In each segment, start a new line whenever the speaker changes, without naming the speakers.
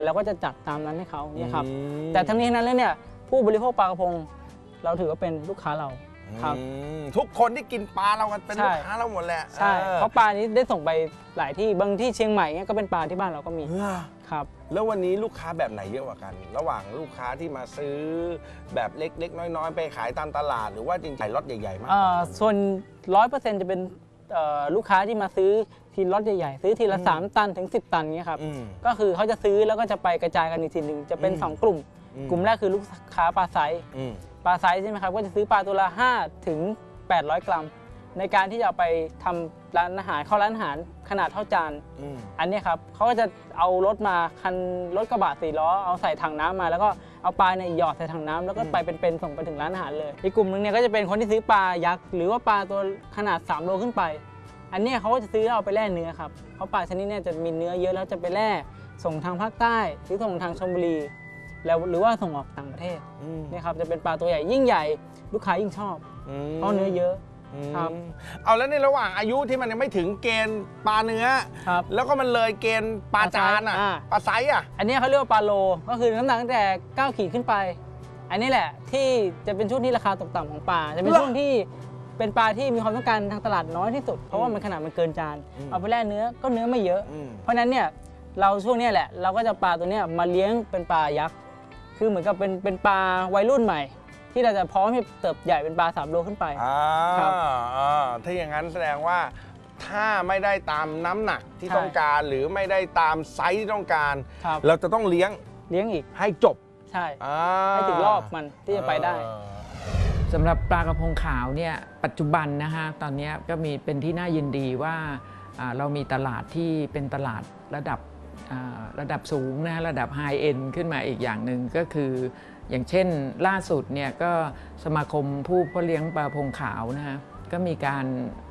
เราก็จะจัดตามนั้นให้เขาเนี่ยครับแต่ทั้งนี้ทั้งนั้นแล้วเนี่ยผู้บริโภคปลากระพงเราถือว่าเป็นลูกค้าเราครับ
ทุกคนที่กินปลาเรากันเป็นลูกค้าเราหมดแหละ
ใช่เพราะปลานี้ได้ส่งไปหลายที่บางที่เชียงใหม่เนี่ยก็เป็นปลาที่บ้านเราก็มีครับ
แล้ววันนี้ลูกค้าแบบไหนเยอะกว่ากันระหว่างลูกค้าที่มาซื้อแบบเล็กๆน้อยๆไปขายตามตลาดหรือว่าจริงๆรถใหญ่ๆมาก
ส่วน 100% จะเป็นลูกค้าที่มาซื้อทีล็อตใหญ่ๆซื้อทีละ3 ตันถึง 10 ตันเงี้ยครับก็คือเขาจะซื้อแล้วก็จะไปกระจายกันอีกทีหนึ่งจะเป็น2 กลุ่มกลุ่มแรกคือลูกค้าปลาไซส์ใช่ไหมครับก็จะซื้อปลาตัวละ5 ถึง 800 กรัมในการที่จะเอาไปทำร้านอาหารเข้าร้านอาหารขนาดเท่าจานอันนี้ครับเขาก็จะเอารถมาคันรถกระบะ4 ล้อเอาใส่ถังน้ำมาแล้วก็เอาปลาเนี่ยหยอดใส่ถังน้ำแล้วก็ไปเป็นส่งไปถึงร้านอาหารเลยอีกกลุ่มนึงเนี่ยก็จะเป็นคนที่ซื้อปลายักษ์หรือว่าปลาตัวขนาด3 โลขึ้นไปอันนี้เขาก็จะซื้อเอาไปแล่เนื้อครับเพราะปลาชนิดนี้จะมีเนื้อเยอะแล้วจะไปแล่ส่งทางภาคใต้หรือส่งทางชลบุรีแล้วหรือว่าส่งออกต่างประเทศนี่ครับจะเป็นปลาตัวใหญ่ยิ่งใหญ่ลูกค้ายิ่งชอบเพราะเนื้อเยอะครับ
เอาแล้วในระหว่างอายุที่มันยังไม่ถึงเกณฑ์ปลาเนื้อแล้วก็มันเลยเกณฑ์ปลาจานอ่ะปลาไซส์อ่ะ
อันนี้เขาเรียกว่าปลาโลก็คือน้ำหนักตั้งแต่9 ขีดขึ้นไปอันนี้แหละที่จะเป็นช่วงที่ราคาตกต่ำของปลาจะเป็นช่วงที่เป็นปลาที่มีความต้องการทางตลาดน้อยที่สุดเพราะว่ามันขนาดมันเกินจานเอาไปแล่เนื้อก็เนื้อไม่เยอะเพราะนั้นเนี่ยเราช่วงนี้แหละเราก็จะปลาตัวนี้มาเลี้ยงเป็นปลายักษ์คือเหมือนกับเป็นปลาวัยรุ่นใหม่ที่เราจะพร้อมให้เติบใหญ่เป็นปลา3 โลขึ้นไป
ครับถ้าอย่างนั้นแสดงว่าถ้าไม่ได้ตามน้ำหนักที่ต้องการหรือไม่ได้ตามไซส์ที่ต้องการเราจะต้องเลี้ยง
อีก
ให้จบ
ใช่ให้ถึงรอบมันที่จะไปได้
สำหรับปลากระพงขาวเนี่ยปัจจุบันนะฮะตอนนี้ก็มีเป็นที่น่ายินดีว่าเรามีตลาดที่เป็นตลาดระดับสูงนะระดับไฮเอ็นขึ้นมาอีกอย่างหนึ่งก็คืออย่างเช่นล่าสุดเนี่ยก็สมาคมผู้เพาะเลี้ยงปลาพงขาวนะฮะก็มีการ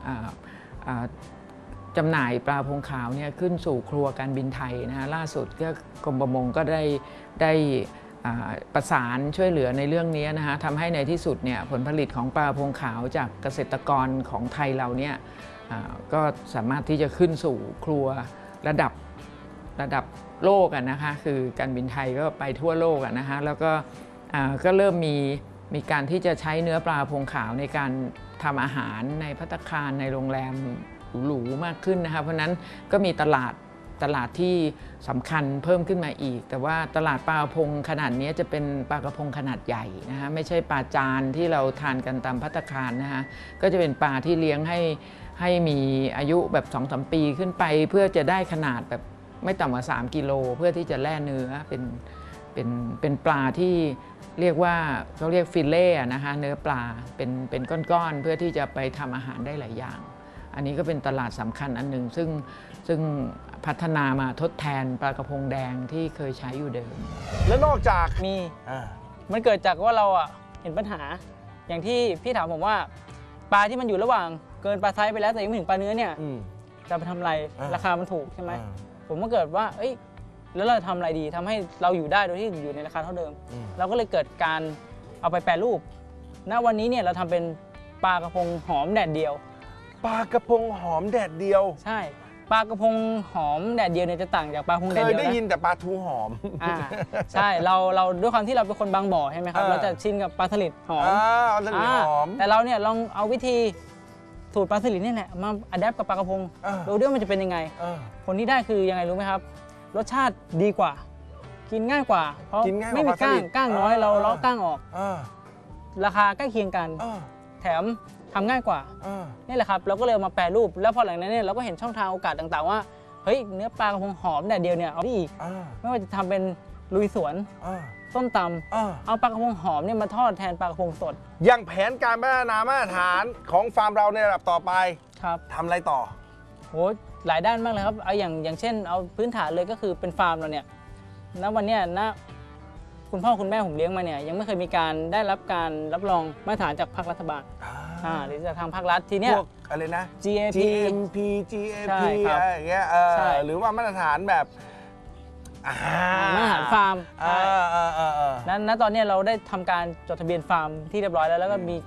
จำหน่ายปลาพงขาวเนี่ยขึ้นสู่ครัวการบินไทยนะฮะล่าสุดก็กรมประมงก็ได้ประสานช่วยเหลือในเรื่องนี้นะฮะทำให้ในที่สุดเนี่ยผลผลิตของปลาพงขาวจากเกษตรกรของไทยเราเนี่ยก็สามารถที่จะขึ้นสู่ครัวระดับโลกนะคะคือการบินไทยก็ไปทั่วโลกนะคะแล้วก็เริ่มมีการที่จะใช้เนื้อปลาพงขาวในการทำอาหารในภัตตาคารในโรงแรมหรูๆมากขึ้นนะคะเพราะนั้นก็มีตลาดที่สำคัญเพิ่มขึ้นมาอีกแต่ว่าตลาดปลากระพงขนาดนี้จะเป็นปลากระพงขนาดใหญ่นะคะไม่ใช่ปลาจานที่เราทานกันตามภัตตาคารนะคะก็จะเป็นปลาที่เลี้ยงให้มีอายุแบบ 2-3 ปีขึ้นไปเพื่อจะได้ขนาดแบบไม่ต่ำกว่า3 กิโลเพื่อที่จะแล่เนื้อเป็นปลาที่เรียกว่าเขาเรียกฟิลเล่นะคะเนื้อปลาเป็นก้อนๆเพื่อที่จะไปทำอาหารได้หลายอย่างอันนี้ก็เป็นตลาดสำคัญอันหนึ่งซึ่งพัฒนามาทดแทนปลากระพงแดงที่เคยใช้อยู่เดิม
แล้วนอกจาก
มันเกิดจากว่าเราเห็นปัญหาอย่างที่พี่ถามผมว่าปลาที่มันอยู่ระหว่างเกินปลาไซส์ไปแล้วแต่ยังไม่ถึงปลาเนื้อเนี่ยจะไปทำอะไรราคามันถูกใช่ไหมผมก็เกิดว่าแล้วเราทำอะไรดีทำให้เราอยู่ได้โดยที่อยู่ในราคาเท่าเดิมเราก็เลยเกิดการเอาไปแปรรูปณวันนี้เนี่ยเราทำเป็นปลากระพงหอมแดดเดียว
ปลากระพงหอมแดดเดียว
ใช่ปลากระพงหอมแดดเดียวเนี่ยจะต่างจากปลากระพงแดดเดียวนะ
เคยได้ยินแต่ปลาทูหอม
ใช่เราด้วยความที่เราเป็นคนบางบ่อใช่ไหมครับเราจะชินกับปลาสลิดหอมแต่เราเนี่ยลองเอาวิธีสูตรปลาสลิดนี่แหละมาอัดแอปกับปลากระพงดูด้วยมันจะเป็นยังไงผลที่ได้คือยังไงรู้ไหมครับรสชาติดีกว่ากินง่ายกว่าเพราะไม่มีก้างน้อยเราเลาะก้างออกราคาใกล้เคียงกันแถมทำง่ายกว่านี่แหละครับเราก็เลยมาแปรรูปแล้วพอหลังนั้นเนี่ยเราก็เห็นช่องทางโอกาสต่างๆว่าเฮ้ยเนื้อปลากระพงหอมแดดเดียวเนี่ยเอาได้อีกไม่ว่าจะทำเป็นลุยสวนส้มตำเอาปลากระพงหอมเนี่ยมาทอดแทนปลากระพงสด
อย่างแผนการพัฒนามาตรฐานของฟาร์มเราในระดับต่อไป
ครับ
ทำอะไรต่อ
โหหลายด้านมากเลยครับเอาอย่างเช่นเอาพื้นฐานเลยก็คือเป็นฟาร์มเราเนี่ยณวันนี้คุณพ่อคุณแม่ผมเลี้ยงมาเนี่ยยังไม่เคยมีการได้รับการรับรองมาตรฐานจากภาครัฐบาลหรือจากทางภาครัฐทีเนี้ย
พวกอะไรนะ
GAP
GMP อะไรอย่างเงี้ยหรือว่ามาตรฐานแบบ
มาตรฐานฟาร์มนั้นตอนนี้เราได้ทำการจดทะเบียนฟาร์มที่เรียบร้อยแล้วก็มี